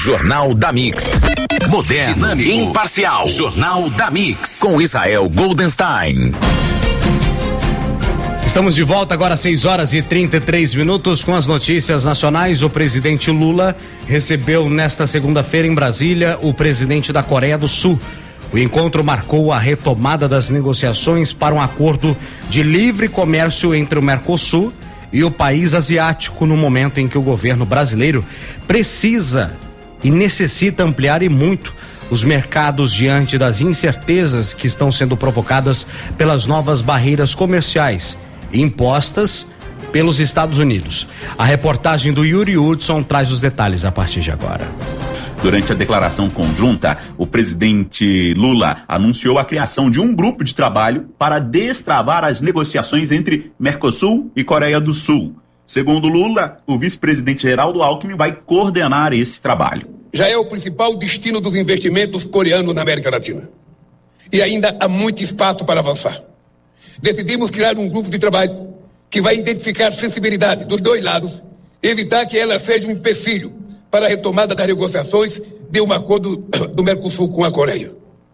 Jornal da Mix. Moderno, dinâmico, imparcial. Jornal da Mix. Com Israel Goldenstein. Estamos de volta agora às 6h33 com as notícias nacionais. O presidente Lula recebeu nesta segunda-feira em Brasília o presidente da Coreia do Sul. O encontro marcou a retomada das negociações para um acordo de livre comércio entre o Mercosul e o país asiático, no momento em que o governo brasileiro precisa e necessita ampliar e muito os mercados diante das incertezas que estão sendo provocadas pelas novas barreiras comerciais impostas pelos Estados Unidos. A reportagem do Yuri Hudson traz os detalhes a partir de agora. Durante a declaração conjunta, o presidente Lula anunciou a criação de um grupo de trabalho para destravar as negociações entre Mercosul e Coreia do Sul. Segundo Lula, o vice-presidente Geraldo Alckmin vai coordenar esse trabalho. Já é o principal destino dos investimentos coreanos na América Latina. E ainda há muito espaço para avançar. Decidimos criar um grupo de trabalho que vai identificar sensibilidade dos dois lados e evitar que ela seja um empecilho para a retomada das negociações de um acordo do Mercosul com a Coreia.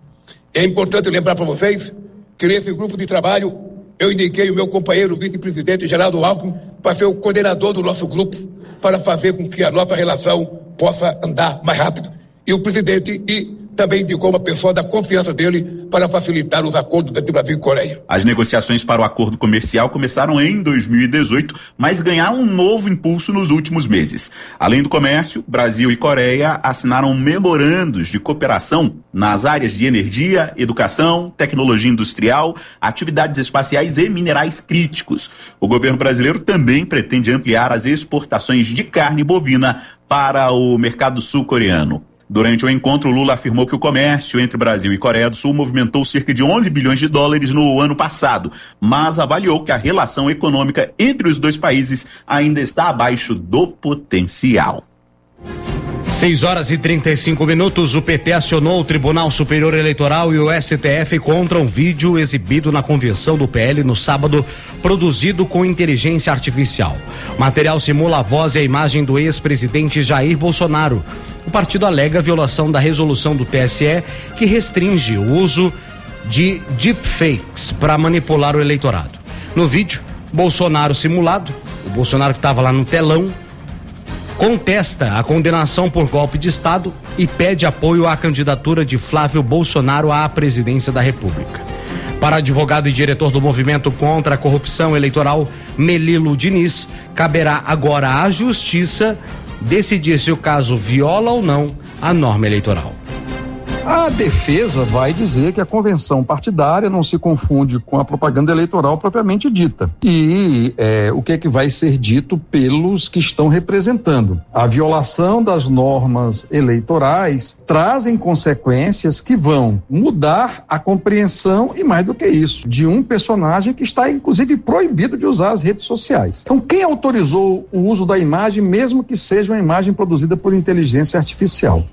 É importante lembrar para vocês que nesse grupo de trabalho eu indiquei o meu companheiro vice-presidente Geraldo Alckmin para ser o coordenador do nosso grupo, para fazer com que a nossa relação possa andar mais rápido. E o presidente também indicou uma pessoa da confiança dele para facilitar os acordos entre Brasil e Coreia. As negociações para o acordo comercial começaram em 2018, mas ganharam um novo impulso nos últimos meses. Além do comércio, Brasil e Coreia assinaram memorandos de cooperação nas áreas de energia, educação, tecnologia industrial, atividades espaciais e minerais críticos. O governo brasileiro também pretende ampliar as exportações de carne bovina para o mercado sul-coreano. Durante o encontro, Lula afirmou que o comércio entre Brasil e Coreia do Sul movimentou cerca de 11 bilhões de dólares no ano passado, mas avaliou que a relação econômica entre os dois países ainda está abaixo do potencial. 6h35, o PT acionou o Tribunal Superior Eleitoral e o STF contra um vídeo exibido na convenção do PL no sábado, produzido com inteligência artificial. O material simula a voz e a imagem do ex-presidente Jair Bolsonaro. O partido alega violação da resolução do TSE que restringe o uso de deepfakes para manipular o eleitorado. No vídeo, Bolsonaro simulado, o Bolsonaro que estava lá no telão, contesta a condenação por golpe de Estado e pede apoio à candidatura de Flávio Bolsonaro à presidência da República. Para advogado e diretor do Movimento contra a Corrupção Eleitoral, Melilo Diniz, caberá agora à Justiça decidir se o caso viola ou não a norma eleitoral. A defesa vai dizer que a convenção partidária não se confunde com a propaganda eleitoral propriamente dita. E o que é que vai ser dito pelos que estão representando? A violação das normas eleitorais trazem consequências que vão mudar a compreensão e, mais do que isso, de um personagem que está inclusive proibido de usar as redes sociais. Então, quem autorizou o uso da imagem, mesmo que seja uma imagem produzida por inteligência artificial?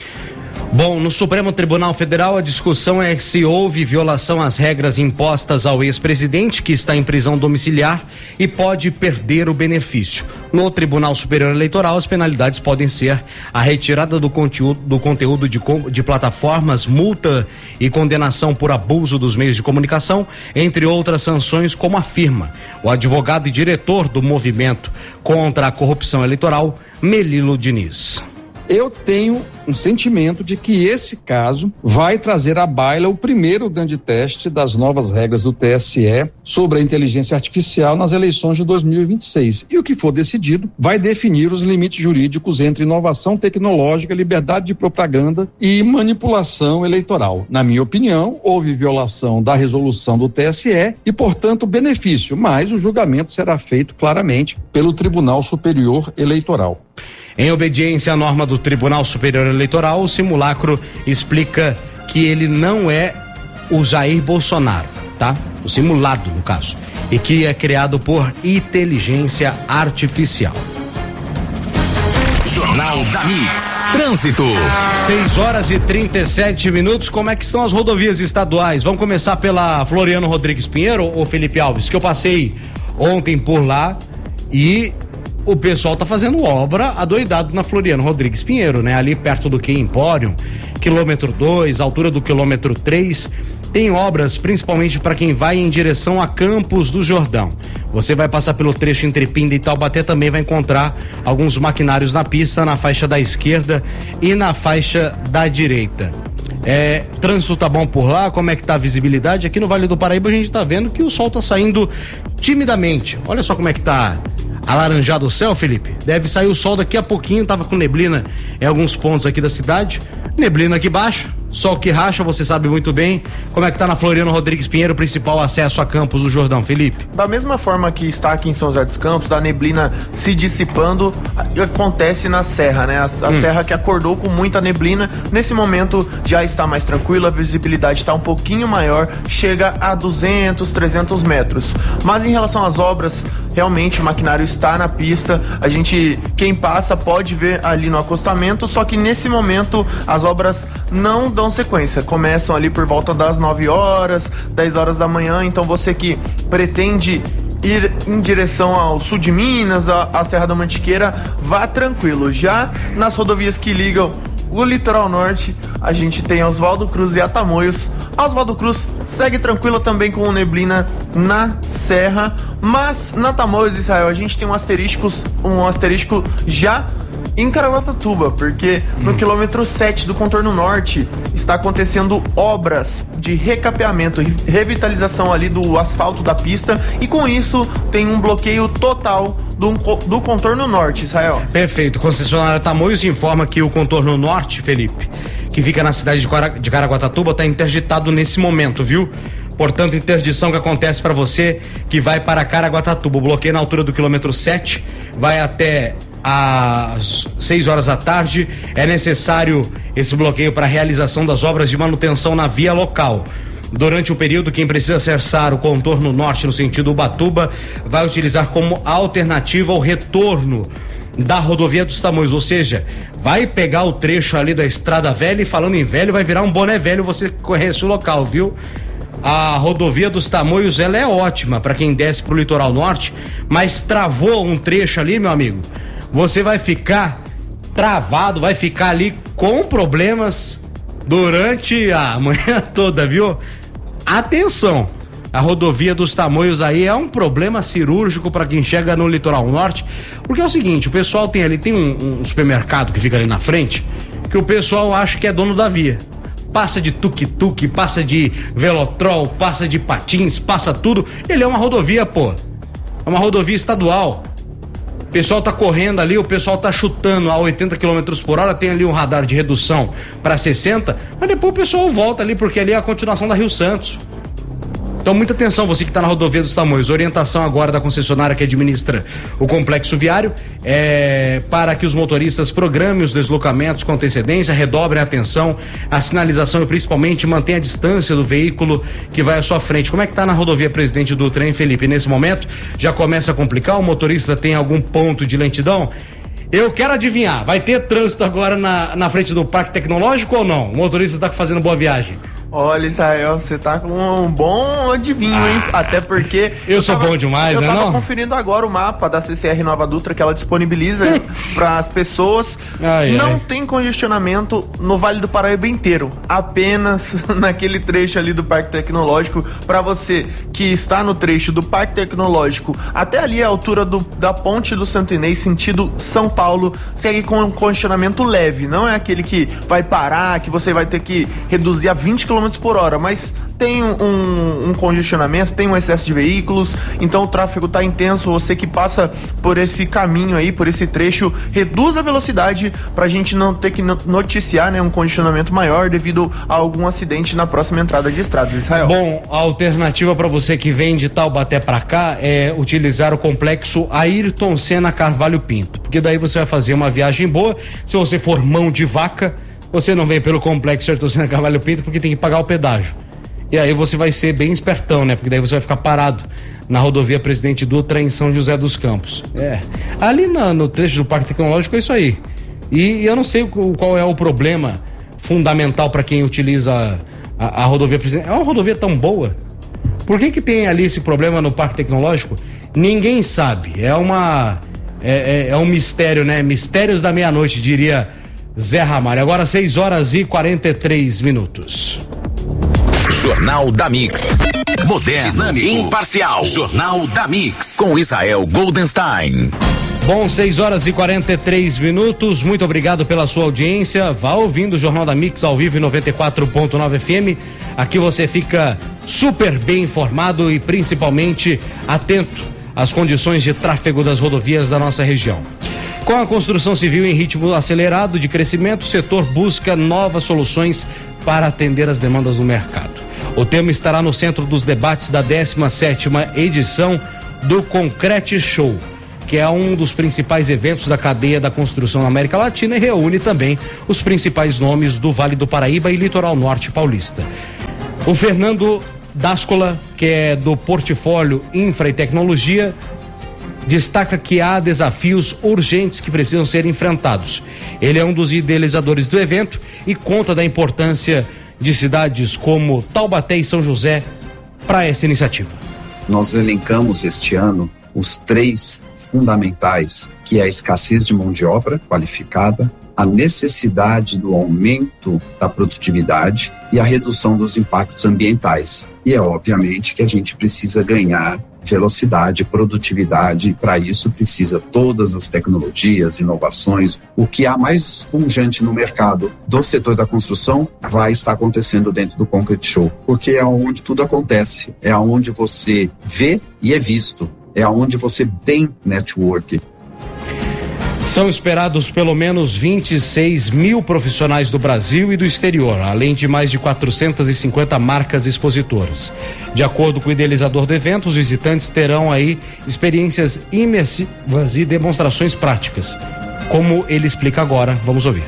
Bom, no Supremo Tribunal Federal a discussão é se houve violação às regras impostas ao ex-presidente, que está em prisão domiciliar e pode perder o benefício. No Tribunal Superior Eleitoral, as penalidades podem ser a retirada do conteúdo de plataformas, multa e condenação por abuso dos meios de comunicação, entre outras sanções, como afirma o advogado e diretor do Movimento contra a Corrupção Eleitoral, Melilo Diniz. Eu tenho um sentimento de que esse caso vai trazer à baila o primeiro grande teste das novas regras do TSE sobre a inteligência artificial nas eleições de 2026. E o que for decidido vai definir os limites jurídicos entre inovação tecnológica, liberdade de propaganda e manipulação eleitoral. Na minha opinião, houve violação da resolução do TSE e, portanto, benefício, mas o julgamento será feito claramente pelo Tribunal Superior Eleitoral. Em obediência à norma do Tribunal Superior Eleitoral, o simulacro explica que ele não é o Jair Bolsonaro, tá? O simulado, no caso, e que é criado por inteligência artificial. Jornal da Mix. Trânsito. 6h37. Como é que estão as rodovias estaduais? Vamos começar pela Floriano Rodrigues Pinheiro ou Felipe Alves, que eu passei ontem por lá e o pessoal tá fazendo obra adoidado na Floriano Rodrigues Pinheiro, né? Ali perto do Key Emporium, quilômetro 2, altura do quilômetro 3, tem obras principalmente para quem vai em direção a Campos do Jordão. Você vai passar pelo trecho entre Pinda e Taubaté, também vai encontrar alguns maquinários na pista, na faixa da esquerda e na faixa da direita. Trânsito tá bom por lá? Como é que tá a visibilidade? Aqui no Vale do Paraíba a gente tá vendo que o sol tá saindo timidamente. Olha só como é que tá alaranjado o céu, Felipe. Deve sair o sol daqui a pouquinho. Tava com neblina em alguns pontos aqui da cidade. Neblina aqui baixa, sol que racha, você sabe muito bem. Como é que tá na Floriano Rodrigues Pinheiro, principal acesso a Campos do Jordão, Felipe? Da mesma forma que está aqui em São José dos Campos, a neblina se dissipando, acontece na serra, né? A serra que acordou com muita neblina, nesse momento já está mais tranquilo, a visibilidade está um pouquinho maior, chega a 200, 300 metros. Mas em relação às obras, realmente o maquinário está na pista, quem passa pode ver ali no acostamento, só que nesse momento as obras não dão sequência, começam ali por volta das 9 horas, 10 horas da manhã, então você que pretende ir em direção ao sul de Minas, a Serra da Mantiqueira, vá tranquilo. Já nas rodovias que ligam o litoral norte, a gente tem Oswaldo Cruz e Atamoios. Oswaldo Cruz segue tranquilo também com neblina na serra, mas na Tamoios, Israel, a gente tem um asterisco já em Caraguatatuba, porque no quilômetro 7 do contorno norte está acontecendo obras de recapeamento e revitalização ali do asfalto da pista, e com isso tem um bloqueio total do contorno norte, Israel. Perfeito. Concessionária Tamoios informa que o contorno norte, Felipe, que fica na cidade de Caraguatatuba, está interditado nesse momento, viu? Portanto, interdição que acontece para você que vai para Caraguatatuba. O bloqueio na altura do quilômetro 7 vai até às 6 horas da tarde. É necessário esse bloqueio para a realização das obras de manutenção na via local. Durante o período, quem precisa acessar o contorno norte no sentido Ubatuba vai utilizar como alternativa o retorno da rodovia dos Tamoios, ou seja, vai pegar o trecho ali da Estrada Velha, e falando em velho, vai virar um boné velho, você conhece o local, viu? A rodovia dos Tamoios, ela é ótima para quem desce pro litoral norte, mas travou um trecho ali, meu amigo, você vai ficar travado, vai ficar ali com problemas durante a manhã toda, viu? Atenção, a rodovia dos Tamoios aí é um problema cirúrgico para quem chega no litoral norte, porque é o seguinte, o pessoal tem um supermercado que fica ali na frente, que o pessoal acha que é dono da via. Passa de tuk-tuk, passa de velotrol, passa de patins, passa tudo. Ele é uma rodovia, pô. É uma rodovia estadual. O pessoal tá correndo ali, o pessoal tá chutando a 80 km por hora, tem ali um radar de redução para 60, mas depois o pessoal volta ali, porque ali é a continuação da Rio Santos. Então, muita atenção, você que está na rodovia dos Tamoios. Orientação agora da concessionária que administra o complexo viário para que os motoristas programem os deslocamentos com antecedência, redobrem a atenção, a sinalização e principalmente mantenha a distância do veículo que vai à sua frente. Como é que está na rodovia Presidente Dutra, hein, Felipe? Nesse momento já começa a complicar? O motorista tem algum ponto de lentidão? Eu quero adivinhar, vai ter trânsito agora na frente do Parque Tecnológico ou não? O motorista está fazendo boa viagem? Olha, Israel, você tá com um bom adivinho, hein? Até porque... Eu sou bom demais, né? Eu tava conferindo agora o mapa da CCR Nova Dutra que ela disponibiliza para as pessoas. Não tem congestionamento no Vale do Paraíba inteiro, apenas naquele trecho ali do Parque Tecnológico. Para você que está no trecho do Parque Tecnológico até ali a altura da Ponte do Santo Inês, sentido São Paulo, segue com um congestionamento leve. Não é aquele que vai parar, que você vai ter que reduzir a 20 km por hora, mas tem um congestionamento, tem um excesso de veículos, então o tráfego tá intenso. Você que passa por esse caminho aí, por esse trecho, reduz a velocidade pra gente não ter que noticiar, né, um congestionamento maior devido a algum acidente na próxima entrada de estradas, Israel. Bom, a alternativa para você que vem de Taubaté pra cá é utilizar o complexo Ayrton Senna Carvalho Pinto, porque daí você vai fazer uma viagem boa. Se você for mão de vaca, você não vem pelo complexo Ayrton Senna Carvalho Pinto, porque tem que pagar o pedágio. E aí você vai ser bem espertão, né? Porque daí você vai ficar parado na rodovia Presidente Dutra em São José dos Campos. Ali no trecho do Parque Tecnológico é isso aí. E eu não sei qual é o problema fundamental para quem utiliza a rodovia Presidente. É uma rodovia tão boa. Por que tem ali esse problema no Parque Tecnológico? Ninguém sabe. É é um mistério, né? Mistérios da meia-noite, diria Zé Ramalho. Agora 6h43. Jornal da Mix. Moderno, dinâmico, imparcial. Jornal da Mix. Com Israel Goldenstein. Bom, 6h43. Muito obrigado pela sua audiência. Vá ouvindo o Jornal da Mix ao vivo em 94.9 FM. Aqui você fica super bem informado e principalmente atento às condições de tráfego das rodovias da nossa região. Com a construção civil em ritmo acelerado de crescimento, o setor busca novas soluções para atender as demandas do mercado. O tema estará no centro dos debates da 17ª edição do Concrete Show, que é um dos principais eventos da cadeia da construção na América Latina e reúne também os principais nomes do Vale do Paraíba e Litoral Norte paulista. O Fernando D'Ascola, que é do portfólio Infra e Tecnologia, destaca que há desafios urgentes que precisam ser enfrentados. Ele é um dos idealizadores do evento e conta da importância de cidades como Taubaté e São José para essa iniciativa. Nós elencamos este ano os 3 fundamentais, que é a escassez de mão de obra qualificada, a necessidade do aumento da produtividade e a redução dos impactos ambientais. E é obviamente que a gente precisa ganhar velocidade, produtividade, e para isso precisa todas as tecnologias, inovações. O que há mais pungente no mercado do setor da construção vai estar acontecendo dentro do Concrete Show, porque é onde tudo acontece, é onde você vê e é visto, é onde você tem network. São esperados pelo menos 26 mil profissionais do Brasil e do exterior, além de mais de 450 marcas expositoras. De acordo com o idealizador do evento, os visitantes terão aí experiências imersivas e demonstrações práticas. Como ele explica agora, vamos ouvir.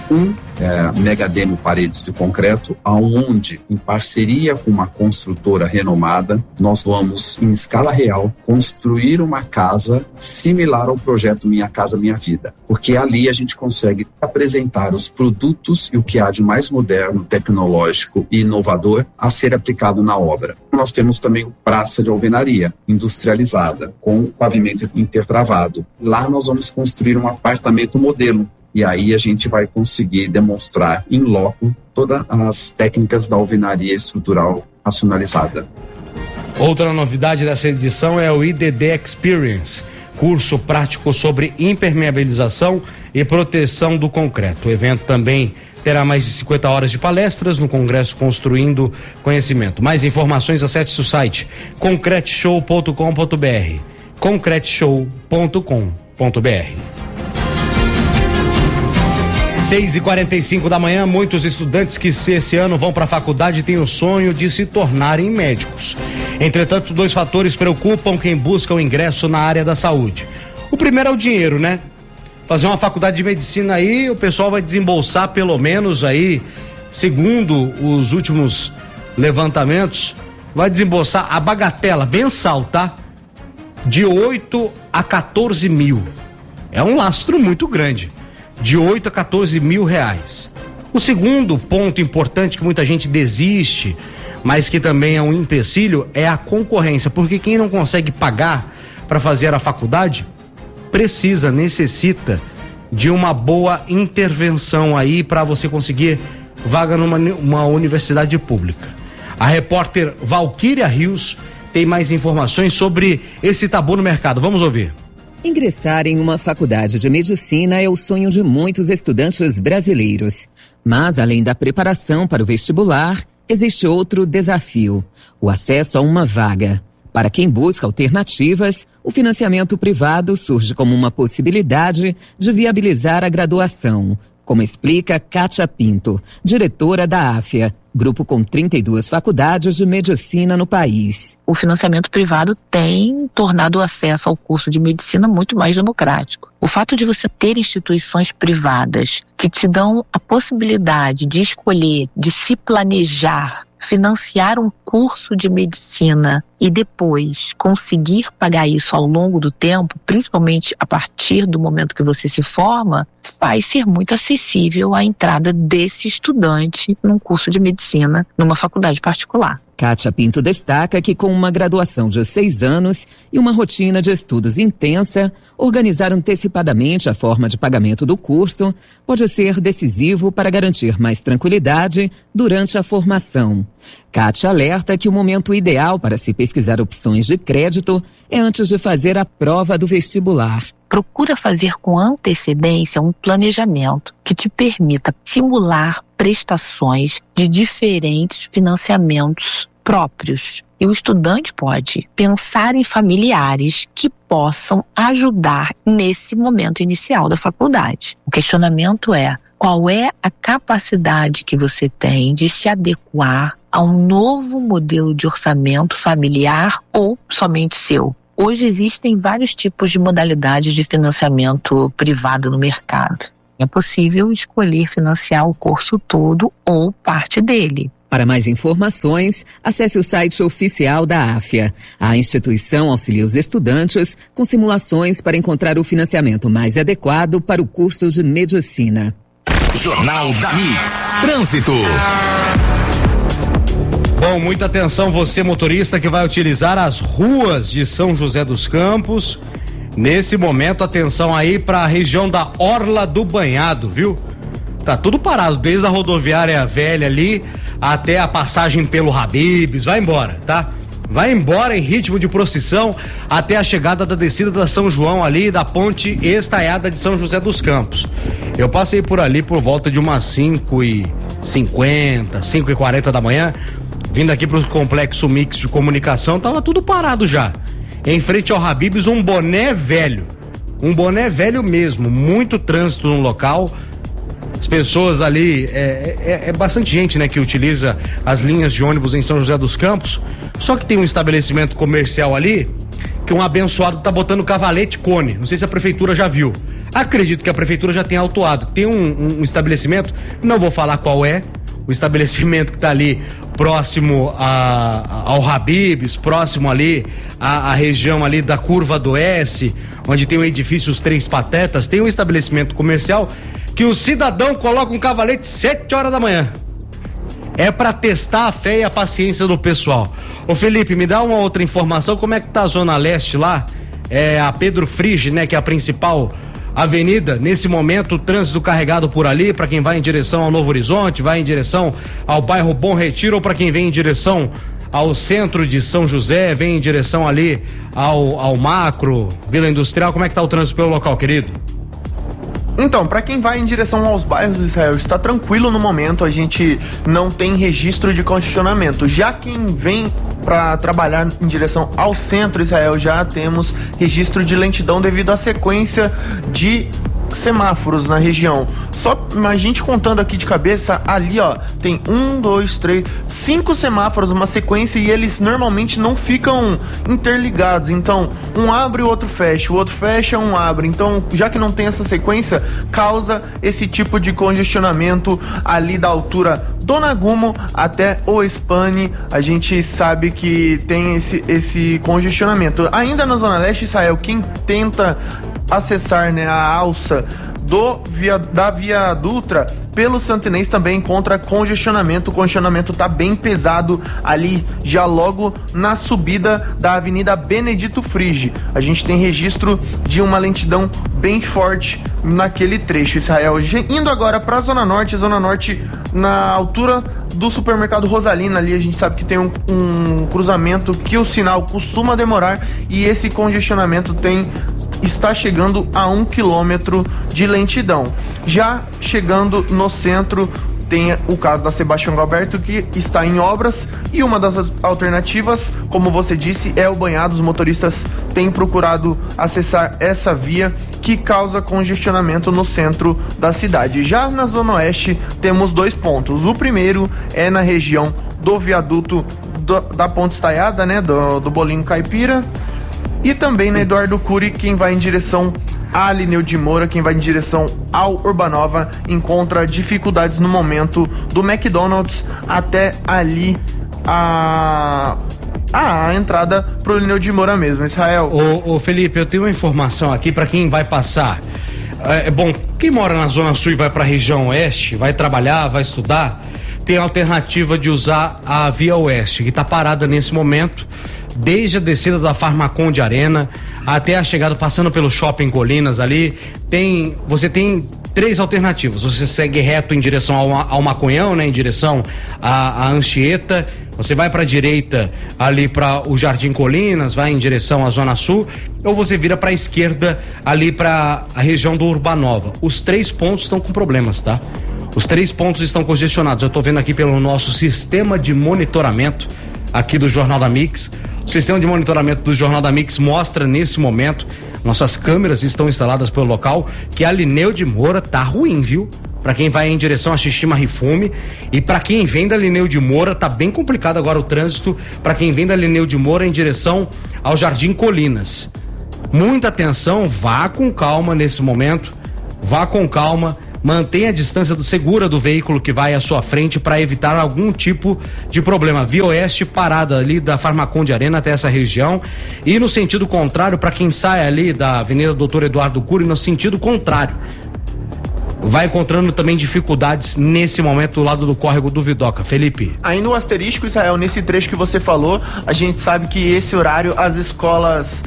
Mega Demo Paredes de Concreto, aonde, em parceria com uma construtora renomada, nós vamos, em escala real, construir uma casa similar ao projeto Minha Casa Minha Vida, porque ali a gente consegue apresentar os produtos e o que há de mais moderno, tecnológico e inovador a ser aplicado na obra. Nós temos também o Praça de Alvenaria, industrializada, com pavimento intertravado. Lá nós vamos construir um apartamento modelo, e aí a gente vai conseguir demonstrar em loco todas as técnicas da alvenaria estrutural racionalizada. Outra novidade dessa edição é o IDD Experience, curso prático sobre impermeabilização e proteção do concreto. O evento também terá mais de 50 horas de palestras no Congresso Construindo Conhecimento. Mais informações, acesse o site concreteshow.com.br, concreteshow.com.br. 6h45 da manhã, muitos estudantes que esse ano vão para a faculdade têm o sonho de se tornarem médicos. Entretanto, 2 fatores preocupam quem busca o ingresso na área da saúde. O primeiro é o dinheiro, né? Fazer uma faculdade de medicina aí, o pessoal vai desembolsar pelo menos aí, segundo os últimos levantamentos, vai desembolsar a bagatela mensal, tá? De 8 a 14 mil. É um lastro muito grande. De 8 a 14 mil reais. O segundo ponto importante que muita gente desiste, mas que também é um empecilho, é a concorrência, porque quem não consegue pagar para fazer a faculdade necessita de uma boa intervenção aí para você conseguir vaga numa universidade pública. A repórter Valquíria Rios tem mais informações sobre esse tabu no mercado. Vamos ouvir. Ingressar em uma faculdade de medicina é o sonho de muitos estudantes brasileiros. Mas, além da preparação para o vestibular, existe outro desafio: o acesso a uma vaga. Para quem busca alternativas, o financiamento privado surge como uma possibilidade de viabilizar a graduação, como explica Kátia Pinto, diretora da AFIA, grupo com 32 faculdades de medicina no país. O financiamento privado tem tornado o acesso ao curso de medicina muito mais democrático. O fato de você ter instituições privadas que te dão a possibilidade de escolher, de se planejar, financiar um curso de medicina e depois conseguir pagar isso ao longo do tempo, principalmente a partir do momento que você se forma, vai ser muito acessível a entrada desse estudante num curso de medicina numa faculdade particular. Kátia Pinto destaca que, com uma graduação de 6 anos e uma rotina de estudos intensa, organizar antecipadamente a forma de pagamento do curso pode ser decisivo para garantir mais tranquilidade durante a formação. Kátia alerta que o momento ideal para se pesquisar opções de crédito é antes de fazer a prova do vestibular. Procura fazer com antecedência um planejamento que te permita simular prestações de diferentes financiamentos próprios. E o estudante pode pensar em familiares que possam ajudar nesse momento inicial da faculdade. O questionamento é: qual é a capacidade que você tem de se adequar a um novo modelo de orçamento familiar ou somente seu? Hoje existem vários tipos de modalidades de financiamento privado no mercado. É possível escolher financiar o curso todo ou parte dele. Para mais informações, acesse o site oficial da AFIA. A instituição auxilia os estudantes com simulações para encontrar o financiamento mais adequado para o curso de medicina. Jornal da Mix. Trânsito. Bom, muita atenção você, motorista, que vai utilizar as ruas de São José dos Campos. Nesse momento, atenção aí para a região da Orla do Banhado, viu? Tá tudo parado, desde a rodoviária velha ali até a passagem pelo Habib's. Vai embora, tá? Vai embora em ritmo de procissão até a chegada da descida da São João ali, da ponte estaiada de São José dos Campos. Eu passei por ali por volta de umas 5h50, 5h40 da manhã, vindo aqui pro complexo Mix de comunicação, tava tudo parado já. Em frente ao Habib's, um boné velho mesmo, muito trânsito no local. As pessoas ali, é bastante gente, né, que utiliza as linhas de ônibus em São José dos Campos. Só que tem um estabelecimento comercial ali que um abençoado tá botando cavalete cone. Não sei se a prefeitura já viu. Acredito que a prefeitura já tenha autuado. Tem um estabelecimento, não vou falar qual é, o estabelecimento que tá ali próximo ao Habib's, próximo ali à região ali da Curva do S, onde tem o edifício Os Três Patetas, tem um estabelecimento comercial que o cidadão coloca um cavalete 7 horas da manhã. É pra testar a fé e a paciência do pessoal. Ô Felipe, me dá uma outra informação, como é que tá a Zona Leste lá? É a Pedro Frige, né, que é a principal avenida. Nesse momento, o trânsito carregado por ali, para quem vai em direção ao Novo Horizonte, vai em direção ao bairro Bom Retiro, ou para quem vem em direção ao centro de São José, vem em direção ali ao Macro, Vila Industrial. Como é que tá o trânsito pelo local, querido? Então, para quem vai em direção aos bairros, Israel, está tranquilo no momento, a gente não tem registro de congestionamento. Já quem vem para trabalhar em direção ao centro, Israel, já temos registro de lentidão devido à sequência de semáforos na região. Só a gente contando aqui de cabeça, ali ó, tem 5 semáforos, uma sequência, e eles normalmente não ficam interligados, então um abre, o outro fecha, um abre, então já que não tem essa sequência, causa esse tipo de congestionamento ali da altura do Nagumo até o Spani. A gente sabe que tem esse congestionamento. Ainda na Zona Leste, Israel, quem tenta acessar, né, a alça da Via Dutra pelo Santinês também encontra congestionamento. O congestionamento tá bem pesado ali, já logo na subida da Avenida Benedito Frigi. A gente tem registro de uma lentidão bem forte naquele trecho, Israel. Indo agora para a Zona Norte na altura do supermercado Rosalina, ali a gente sabe que tem um cruzamento que o sinal costuma demorar, e esse congestionamento está chegando a 1 quilômetro de lentidão. Já chegando no centro, tem o caso da Sebastião Galberto, que está em obras, e uma das alternativas, como você disse, é o Banhado. Os motoristas têm procurado acessar essa via que causa congestionamento no centro da cidade. Já na Zona Oeste temos 2 pontos. O primeiro é na região do viaduto da Ponte Estaiada, né, do Bolinho Caipira, e também na Eduardo Cury, quem vai em direção a Lineu de Moura, quem vai em direção ao Urbanova, encontra dificuldades no momento do McDonald's até ali a entrada pro Lineu de Moura mesmo. Israel. Ô Felipe, eu tenho uma informação aqui para quem vai passar. Bom, quem mora na Zona Sul e vai para a região oeste, vai trabalhar, vai estudar, tem a alternativa de usar a Via Oeste, que está parada nesse momento, desde a descida da Farmaconde Arena até a chegada, passando pelo Shopping Colinas ali. Você tem 3 alternativas. Você segue reto em direção ao Maconhão, né? Em direção à Anchieta. Você vai para a direita ali para o Jardim Colinas, vai em direção à Zona Sul, ou você vira para a esquerda ali para a região do Urbanova. Os 3 pontos estão com problemas, tá? Os 3 pontos estão congestionados. Eu tô vendo aqui pelo nosso sistema de monitoramento aqui do Jornal da Mix. O sistema de monitoramento do Jornal da Mix mostra nesse momento, nossas câmeras estão instaladas pelo local, que a Lineu de Moura tá ruim, viu? Para quem vai em direção a Xixima Rifume, e para quem vem da Lineu de Moura tá bem complicado agora o trânsito, para quem vem da Lineu de Moura em direção ao Jardim Colinas. Muita atenção, vá com calma nesse momento, vá com calma. Mantenha a distância segura do veículo que vai à sua frente para evitar algum tipo de problema. Via Oeste parada ali da Farmaconde Arena até essa região, e no sentido contrário, para quem sai ali da Avenida Doutor Eduardo Cury, no sentido contrário, vai encontrando também dificuldades nesse momento do lado do córrego do Vidoca. Felipe. Ainda um asterisco, Israel, nesse trecho que você falou, a gente sabe que esse horário as escolas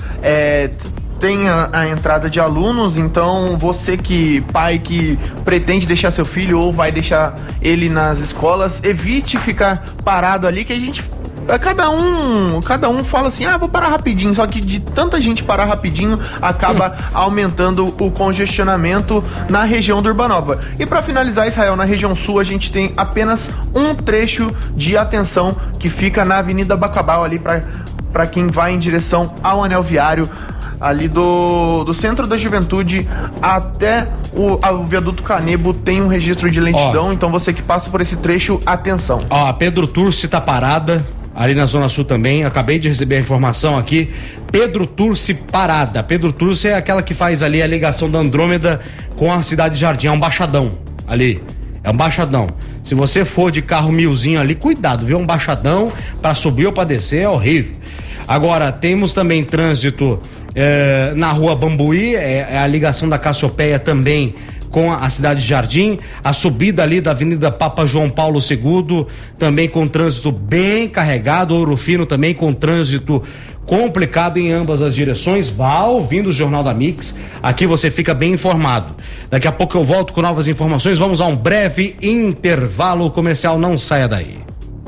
tem a entrada de alunos, então você pai que pretende deixar seu filho ou vai deixar ele nas escolas, evite ficar parado ali, que a gente, cada um fala assim, vou parar rapidinho, só que de tanta gente parar rapidinho acaba aumentando o congestionamento na região do Urbanova. E para finalizar, Israel, na região sul a gente tem apenas um trecho de atenção que fica na Avenida Bacabal ali para quem vai em direção ao anel viário ali do Centro da Juventude até o Viaduto Canebu tem um registro de lentidão, então você que passa por esse trecho, atenção. A Pedro Turci tá parada, ali na Zona Sul também, acabei de receber a informação aqui, Pedro Turci parada. Pedro Turci é aquela que faz ali a ligação da Andrômeda com a Cidade Jardim, é um baixadão ali, é um baixadão. Se você for de carro milzinho ali, cuidado, viu? Um baixadão, pra subir ou pra descer é horrível. Agora, temos também trânsito na Rua Bambuí, é a ligação da Cassiopeia também com a Cidade Jardim, a subida ali da Avenida Papa João Paulo II, também com trânsito bem carregado, Ouro Fino também com trânsito complicado em ambas as direções. Vá ouvindo o Jornal da Mix, aqui você fica bem informado. Daqui a pouco eu volto com novas informações, vamos a um breve intervalo comercial, não saia daí.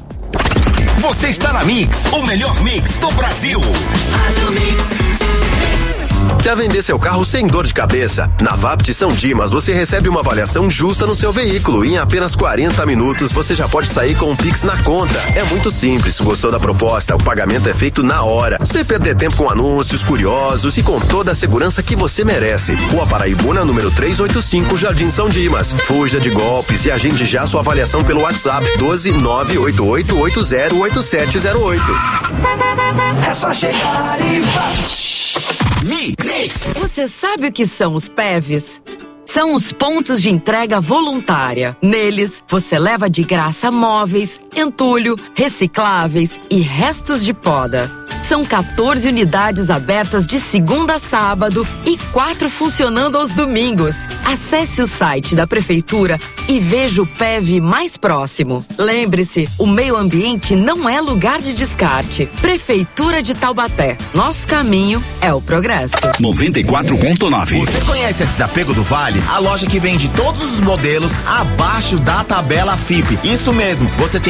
Você está na Mix, o melhor mix do Brasil. Rádio Mix. Quer vender seu carro sem dor de cabeça? Na Vapt São Dimas você recebe uma avaliação justa no seu veículo e em apenas 40 minutos você já pode sair com um Pix na conta. É muito simples, gostou da proposta? O pagamento é feito na hora. Sem perder tempo com anúncios curiosos e com toda a segurança que você merece. Rua Paraibuna, número 385, Jardim São Dimas. Fuja de golpes e agende já sua avaliação pelo WhatsApp 12988808708. É só chegar e vai. Mix. Você sabe o que são os PEVs? São os pontos de entrega voluntária. Neles, você leva de graça móveis, entulho, recicláveis e restos de poda. São 14 unidades abertas de segunda a sábado e 4 funcionando aos domingos. Acesse o site da Prefeitura e veja o PEV mais próximo. Lembre-se, o meio ambiente não é lugar de descarte. Prefeitura de Taubaté. Nosso caminho é o progresso. 94.9. Você conhece a Desapego do Vale? A loja que vende todos os modelos abaixo da tabela FIPE. Isso mesmo, você tem